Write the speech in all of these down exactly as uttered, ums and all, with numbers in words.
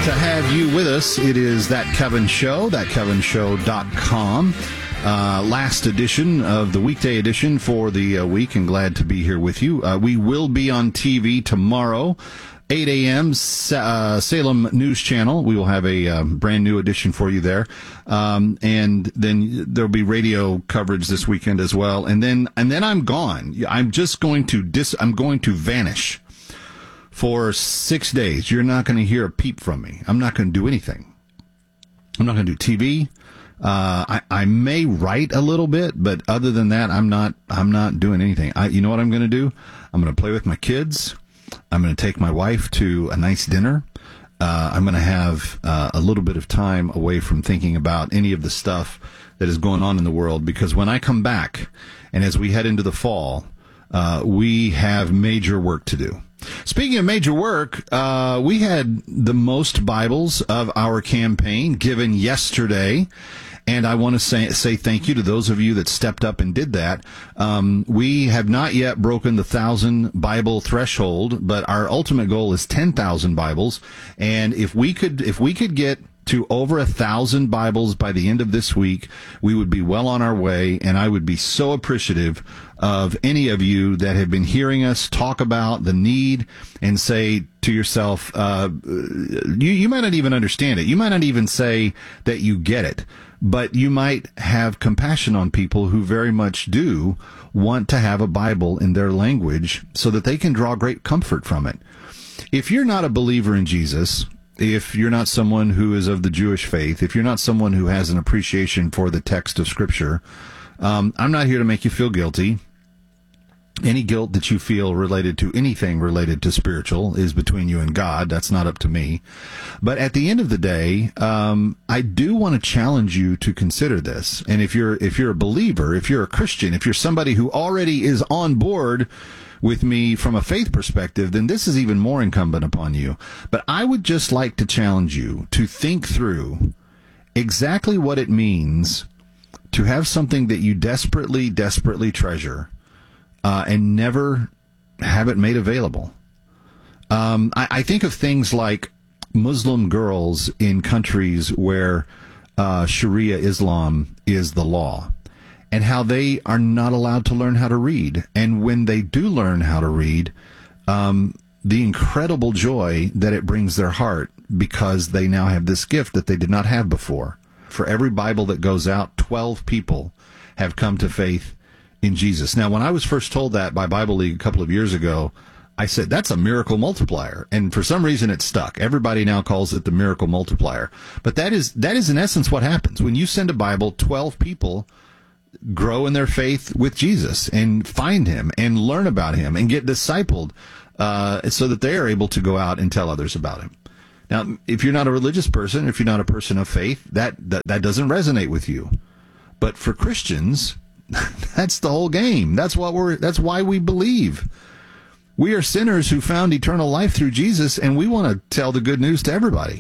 to have you with us. It is That Kevin Show, that kevin show dot com. Uh, last edition of the weekday edition for the uh, week, and glad to be here with you. Uh, we will be on T V tomorrow, eight a.m., uh, Salem News Channel. We will have a uh, brand new edition for you there. Um, and then there'll be radio coverage this weekend as well. And then, and then I'm gone. I'm just going to dis, I'm going to vanish for six days. You're not going to hear a peep from me. I'm not going to do anything. I'm not going to do T V. Uh, I, I may write a little bit, but other than that, I'm not, I'm not doing anything. I, you know what I'm going to do? I'm going to play with my kids. I'm going to take my wife to a nice dinner. Uh, I'm going to have uh, a little bit of time away from thinking about any of the stuff that is going on in the world, because when I come back and as we head into the fall, uh, we have major work to do. Speaking of major work, uh, we had the most Bibles of our campaign given yesterday. And I want to say, say thank you to those of you that stepped up and did that. Um, we have not yet broken the thousand Bible threshold, but our ultimate goal is ten thousand Bibles. And if we could, if we could get to over a thousand Bibles by the end of this week, we would be well on our way. And I would be so appreciative of any of you that have been hearing us talk about the need and say to yourself, uh, you, you might not even understand it. You might not even say that you get it. But you might have compassion on people who very much do want to have a Bible in their language so that they can draw great comfort from it. If you're not a believer in Jesus, if you're not someone who is of the Jewish faith, if you're not someone who has an appreciation for the text of Scripture, um, I'm not here to make you feel guilty. Any guilt that you feel related to anything related to spiritual is between you and God. That's not up to me. But at the end of the day, um, I do want to challenge you to consider this. And if you're, if you're a believer, if you're a Christian, if you're somebody who already is on board with me from a faith perspective, then this is even more incumbent upon you. But I would just like to challenge you to think through exactly what it means to have something that you desperately, desperately treasure, Uh, and never have it made available. Um, I, I think of things like Muslim girls in countries where uh, Sharia Islam is the law, and how they are not allowed to learn how to read. And when they do learn how to read, um, the incredible joy that it brings their heart, because they now have this gift that they did not have before. For every Bible that goes out, twelve people have come to faith in Jesus. Now, when I was first told that by Bible League a couple of years ago, I said, that's a miracle multiplier. And for some reason, it stuck. Everybody now calls it the miracle multiplier. But that is, that is in essence what happens. When you send a Bible, twelve people grow in their faith with Jesus and find him and learn about him and get discipled, uh, so that they are able to go out and tell others about him. Now, if you're not a religious person, if you're not a person of faith, that, that, that doesn't resonate with you. But for Christians, that's the whole game. That's what we're, that's why we believe. We are sinners who found eternal life through Jesus, and we want to tell the good news to everybody.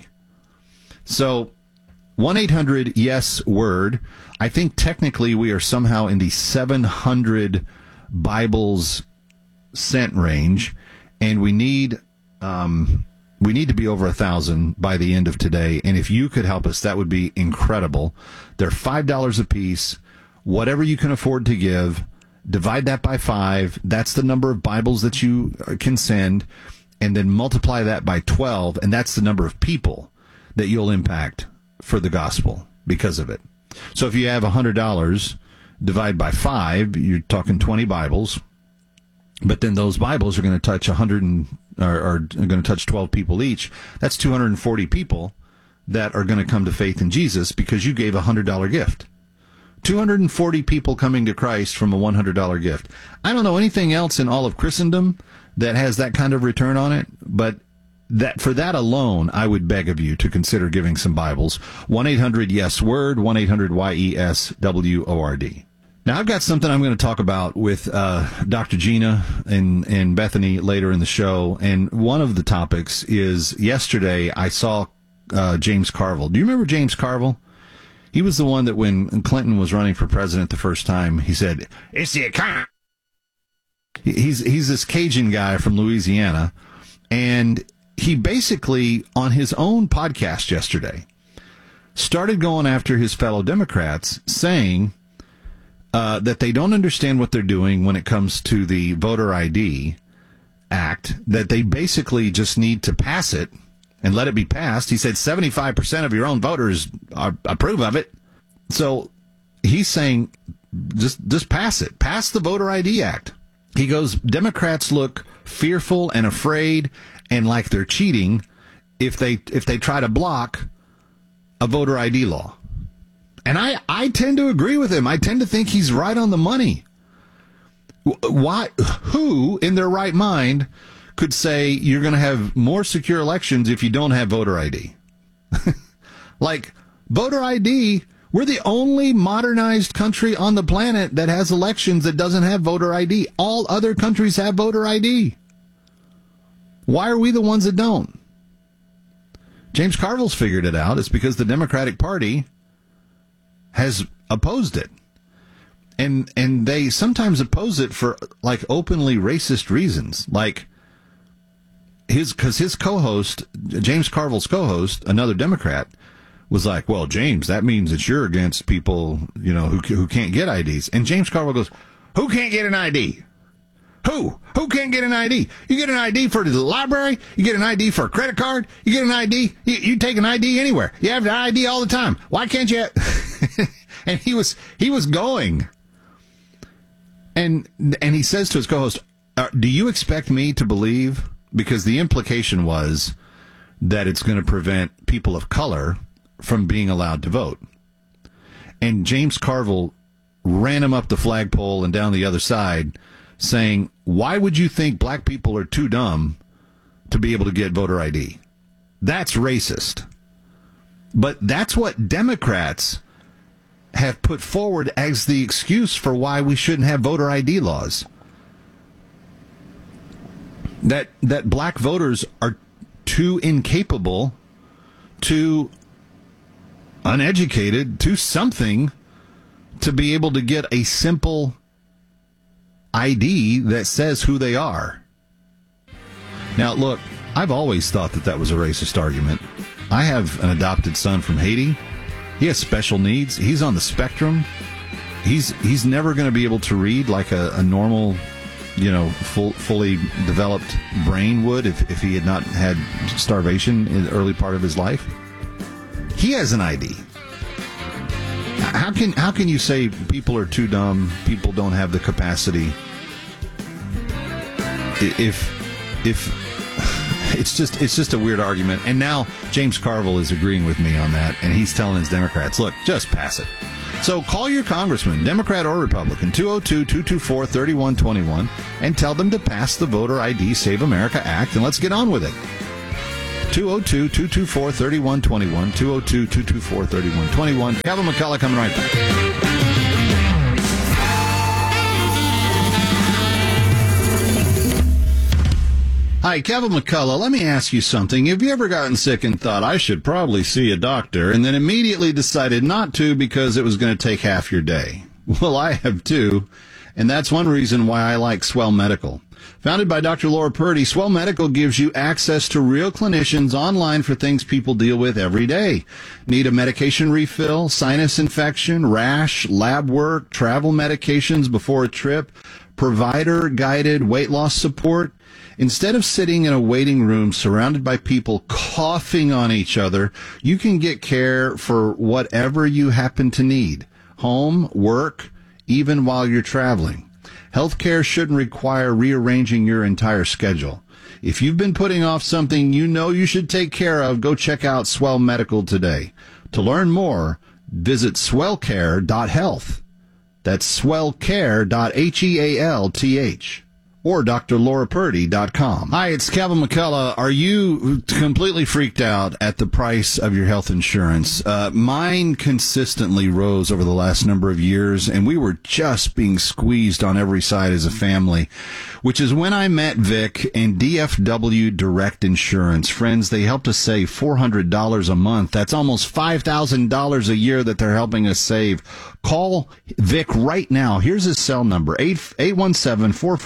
So, one eight hundred yes word. I think technically we are somehow in the seven hundred Bibles sent range, and we need, um, we need to be over a thousand by the end of today. And if you could help us, that would be incredible. They're five dollars a piece. Whatever you can afford to give, divide that by five. That's the number of Bibles that you can send, and then multiply that by twelve, and that's the number of people that you'll impact for the gospel because of it. So if you have one hundred dollars, divide by five, you're talking twenty Bibles, but then those Bibles are going to touch one hundred and, or, are going to touch twelve people each. That's two hundred forty people that are going to come to faith in Jesus because you gave a one hundred dollars gift. two hundred forty people coming to Christ from a one hundred dollars gift. I don't know anything else in all of Christendom that has that kind of return on it, but that for that alone, I would beg of you to consider giving some Bibles. one eight hundred yes word, one eight hundred Y E S W O R D. Now, I've got something I'm going to talk about with uh, Doctor Gina and, and Bethany later in the show, and one of the topics is yesterday I saw uh, James Carville. Do you remember James Carville? He was the one that when Clinton was running for president the first time, he said, it's the economy. He's, he's this Cajun guy from Louisiana, and he basically, on his own podcast yesterday, started going after his fellow Democrats, saying uh, that they don't understand what they're doing when it comes to the voter I D Act, that they basically just need to pass it and let it be passed. He said seventy-five percent of your own voters are, approve of it. So he's saying, just just pass it. Pass the Voter I D Act. He goes, Democrats look fearful and afraid and like they're cheating if they if they try to block a voter I D law. And I, I tend to agree with him. I tend to think he's right on the money. Why? Who in their right mind could say you're going to have more secure elections if you don't have voter I D? Like, voter I D, we're the only modernized country on the planet that has elections that doesn't have voter I D. All other countries have voter I D. Why are we the ones that don't? James Carville's figured it out. It's because the Democratic Party has opposed it. And and they sometimes oppose it for, like, openly racist reasons. Like, his because his co-host, James Carville's co-host, another Democrat, was like, well, James, that means that you're against people, you know, who who can't get I Ds. And James Carville goes, who can't get an I D? Who? Who can't get an I D? You get an I D for the library. You get an I D for a credit card. You get an I D. You, you take an I D anywhere. You have an I D all the time. Why can't you? And he was he was going. And and he says to his co-host, uh, do you expect me to believe? Because the implication was that it's going to prevent people of color from being allowed to vote. And James Carville ran him up the flagpole and down the other side, saying, why would you think black people are too dumb to be able to get voter I D? That's racist. But that's what Democrats have put forward as the excuse for why we shouldn't have voter I D laws. That that black voters are too incapable, too uneducated, too something to be able to get a simple I D that says who they are. Now, look, I've always thought that that was a racist argument. I have an adopted son from Haiti. He has special needs. He's on the spectrum. He's he's never going to be able to read like a, a normal, you know, full, fully developed brain would if, if he had not had starvation in the early part of his life. He has an I D. How can how can you say people are too dumb, people don't have the capacity? If if it's just it's just a weird argument. And now James Carville is agreeing with me on that, and he's telling his Democrats, look, just pass it. So call your congressman, Democrat or Republican, two oh two, two two four, three one two one, and tell them to pass the Voter I D Save America Act, and let's get on with it. two oh two, two two four, three one two one, two oh two, two two four, three one two one. Kevin McCullough coming right back. Hi, Kevin McCullough. Let me ask you something. Have you ever gotten sick and thought, I should probably see a doctor, and then immediately decided not to because it was going to take half your day? Well, I have too, and that's one reason why I like Swell Medical. Founded by Doctor Laura Purdy, Swell Medical gives you access to real clinicians online for things people deal with every day. Need a medication refill, sinus infection, rash, lab work, travel medications before a trip, provider-guided weight loss support? Instead of sitting in a waiting room surrounded by people coughing on each other, you can get care for whatever you happen to need. Home, work, even while you're traveling. Healthcare shouldn't require rearranging your entire schedule. If you've been putting off something you know you should take care of, go check out Swell Medical today. To learn more, visit swell care dot health. That's swell care dot health. Or D R laura purdy dot com. Hi, it's Kevin McCullough. Are you completely freaked out at the price of your health insurance? Uh, mine consistently rose over the last number of years, and we were just being squeezed on every side as a family, which is when I met Vic and D F W Direct Insurance. Friends, they helped us save four hundred dollars a month. That's almost five thousand dollars a year that they're helping us save. Call Vic right now. Here's his cell number, eight one seven, four four nine,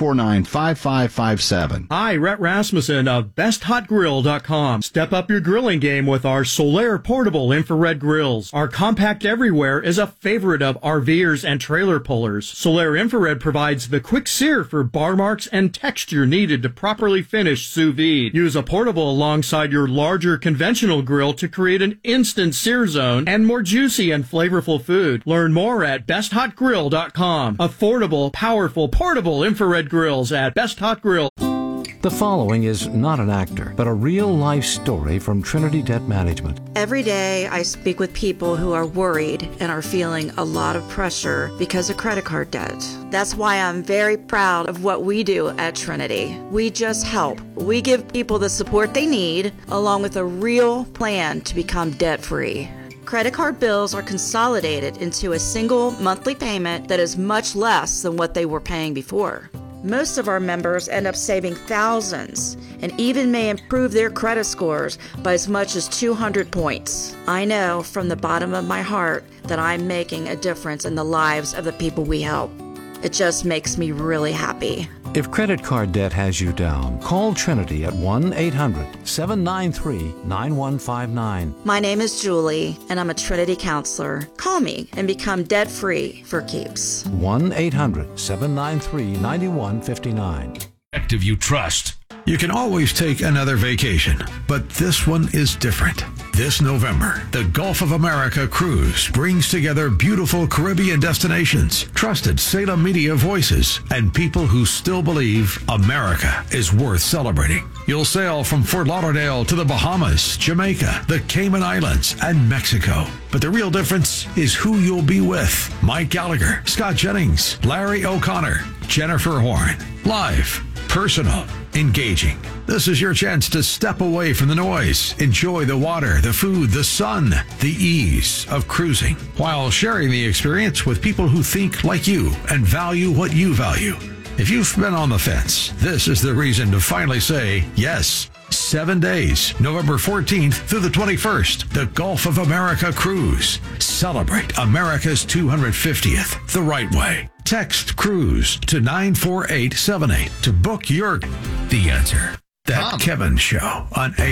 five five five seven. Hi, Rhett Rasmussen of best hot grill dot com. Step up your grilling game with our Solaire portable infrared grills. Our compact everywhere is a favorite of RVers and trailer pullers. Solaire infrared provides the quick sear for bar marks and texture needed to properly finish sous vide. Use a portable alongside your larger conventional grill to create an instant sear zone and more juicy and flavorful food. Learn more at best hot grill dot com. Affordable, powerful, portable infrared grills at Best Hot Grill. The following is not an actor, but a real-life story from Trinity Debt Management. Every day I speak with people who are worried and are feeling a lot of pressure because of credit card debt. That's why I'm very proud of what we do at Trinity. We just help. We give people the support they need, along with a real plan to become debt-free. Credit card bills are consolidated into a single monthly payment that is much less than what they were paying before. Most of our members end up saving thousands and even may improve their credit scores by as much as two hundred points. I know from the bottom of my heart that I'm making a difference in the lives of the people we help. It just makes me really happy. If credit card debt has you down, call Trinity at one eight hundred seven nine three nine one five nine. My name is Julie, and I'm a Trinity counselor. Call me and become debt-free for keeps. one eight hundred seven nine three nine one five nine. Active you trust. You can always take another vacation, but this one is different. This November, the Gulf of America Cruise brings together beautiful Caribbean destinations, trusted Salem media voices, and people who still believe America is worth celebrating. You'll sail from Fort Lauderdale to the Bahamas, Jamaica, the Cayman Islands, and Mexico. But the real difference is who you'll be with. Mike Gallagher, Scott Jennings, Larry O'Connor, Jennifer Horn. Live, personal, engaging. This is your chance to step away from the noise, enjoy the water, the food, the sun, the ease of cruising, while sharing the experience with people who think like you and value what you value. If you've been on the fence, this is the reason to finally say yes. Seven days, November fourteenth through the twenty-first, the Gulf of America Cruise. Celebrate America's two hundred fiftieth the right way. Text CRUISE to nine four eight seven eight to book your... The Answer. That Tom. Kevin Show on A